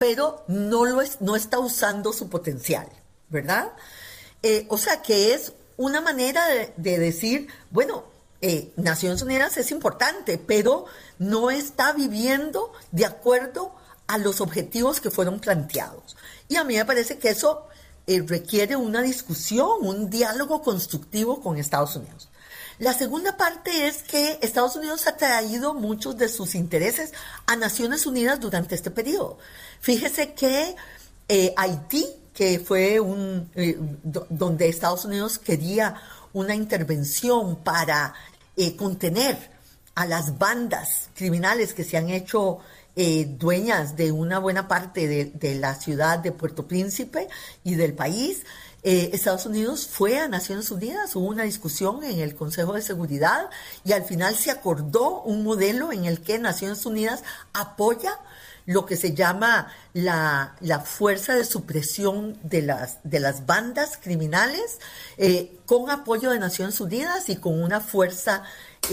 pero no está usando su potencial, ¿verdad? O sea que es una manera de decir, bueno, Naciones Unidas es importante, pero no está viviendo de acuerdo a los objetivos que fueron planteados. Y a mí me parece que eso requiere una discusión, un diálogo constructivo con Estados Unidos. La segunda parte es que Estados Unidos ha traído muchos de sus intereses a Naciones Unidas durante este periodo. Fíjese que Haití, que fue donde Estados Unidos quería una intervención para contener a las bandas criminales que se han hecho dueñas de una buena parte de la ciudad de Puerto Príncipe y del país. Estados Unidos fue a Naciones Unidas, hubo una discusión en el Consejo de Seguridad y al final se acordó un modelo en el que Naciones Unidas apoya lo que se llama la fuerza de supresión de las bandas criminales, con apoyo de Naciones Unidas y con una fuerza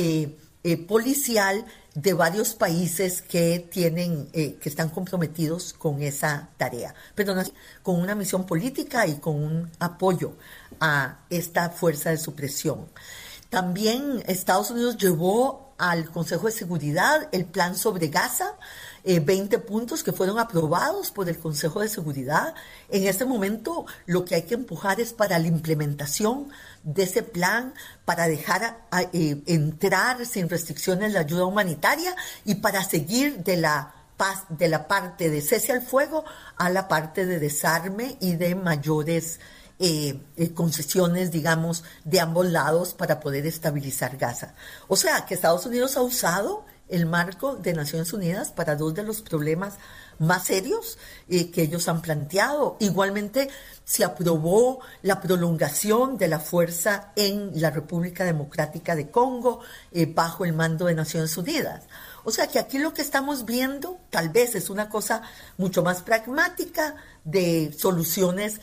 policial de varios países que están comprometidos con esa tarea, pero con una misión política y con un apoyo a esta fuerza de supresión. También Estados Unidos llevó al Consejo de Seguridad el plan sobre Gaza, 20 puntos que fueron aprobados por el Consejo de Seguridad. En este momento lo que hay que empujar es para la implementación de ese plan, para dejar entrar sin restricciones la ayuda humanitaria y para seguir de la parte de cese al fuego a la parte de desarme y de mayores concesiones, digamos, de ambos lados para poder estabilizar Gaza. O sea, que Estados Unidos ha usado el marco de Naciones Unidas para dos de los problemas más serios que ellos han planteado. Igualmente, se aprobó la prolongación de la fuerza en la República Democrática de Congo bajo el mando de Naciones Unidas. O sea que aquí lo que estamos viendo tal vez es una cosa mucho más pragmática de soluciones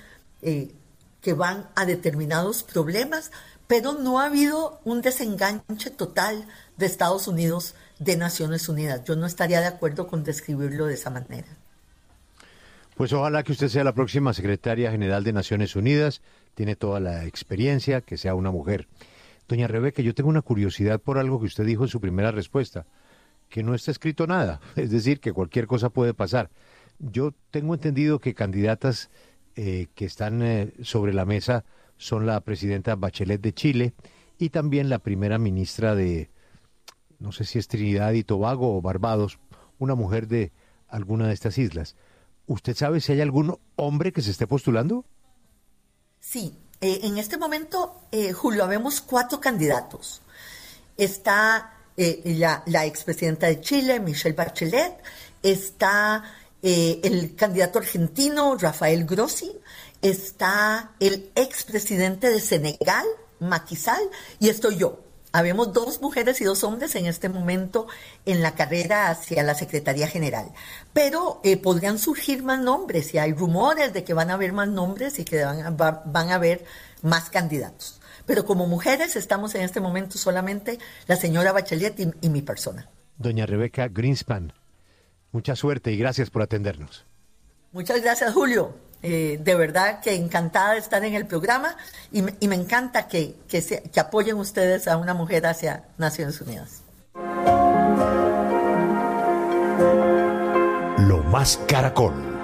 que van a determinados problemas, pero no ha habido un desenganche total de Estados Unidos de Naciones Unidas. Yo no estaría de acuerdo con describirlo de esa manera. Pues ojalá que usted sea la próxima secretaria general de Naciones Unidas, tiene toda la experiencia, que sea una mujer. Doña Rebeca, yo tengo una curiosidad por algo que usted dijo en su primera respuesta, que no está escrito nada, es decir, que cualquier cosa puede pasar. Yo tengo entendido que candidatas que están sobre la mesa son la presidenta Bachelet de Chile y también la primera ministra de, no sé si es Trinidad y Tobago o Barbados, una mujer de alguna de estas islas. ¿Usted sabe si hay algún hombre que se esté postulando? Sí, en este momento, Julio, habemos 4 candidatos. Está la expresidenta de Chile, Michelle Bachelet, está el candidato argentino, Rafael Grossi, está el expresidente de Senegal, Macky Sall, y estoy yo. Habemos 2 mujeres y 2 hombres en este momento en la carrera hacia la Secretaría General. Pero podrían surgir más nombres y hay rumores de que van a haber más nombres y que van a haber más candidatos. Pero como mujeres estamos en este momento solamente la señora Bachelet y mi persona. Doña Rebeca Greenspan, mucha suerte y gracias por atendernos. Muchas gracias, Julio. De verdad que encantada de estar en el programa y me encanta que apoyen ustedes a una mujer hacia Naciones Unidas. Lo más Caracol.